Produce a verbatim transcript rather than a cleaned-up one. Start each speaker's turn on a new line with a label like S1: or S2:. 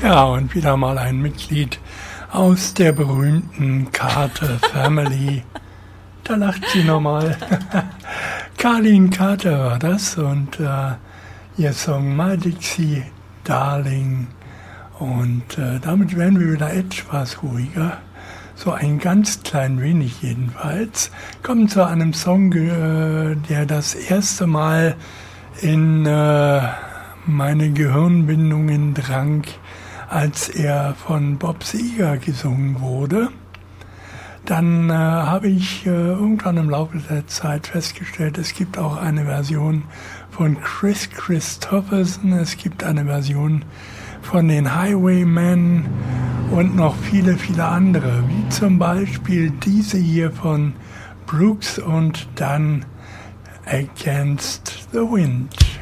S1: Ja, und wieder mal ein Mitglied aus der berühmten Carter Family. Da lacht sie nochmal. Carlene Carter war das und äh, ihr Song My Dixie Darling. Und äh, damit werden wir wieder etwas ruhiger. So ein ganz klein wenig jedenfalls. Kommen zu einem Song, äh, der das erste Mal in äh, meine Gehirnbindungen drang, als er von Bob Seger gesungen wurde. Dann äh, habe ich äh, irgendwann im Laufe der Zeit festgestellt, es gibt auch eine Version von Chris Christopherson, es gibt eine Version von den Highwaymen und noch viele, viele andere, wie zum Beispiel diese hier von Brooks und dann Against the Wind.